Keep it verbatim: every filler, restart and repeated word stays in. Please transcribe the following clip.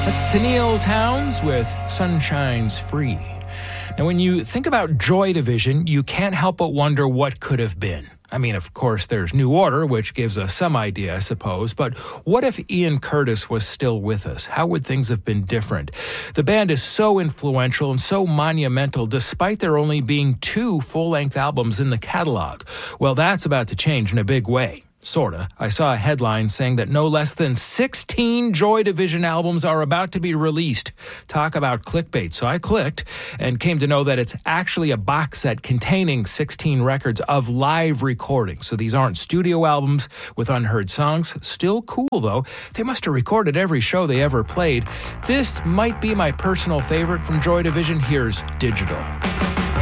That's Tennille Townes with Sunshine's Free. Now, when you think about Joy Division, you can't help but wonder what could have been. I mean, of course, there's New Order, which gives us some idea, I suppose, but what if Ian Curtis was still with us? How would things have been different? The band is so influential and so monumental, despite there only being two full-length albums in the catalog. Well, that's about to change in a big way. Sorta. I saw a headline saying that no less than sixteen Joy Division albums are about to be released. Talk about clickbait. So I clicked and came to know that it's actually a box set containing sixteen records of live recordings. So these aren't studio albums with unheard songs. Still cool, though. They must have recorded every show they ever played. This might be my personal favorite from Joy Division. Here's Digital.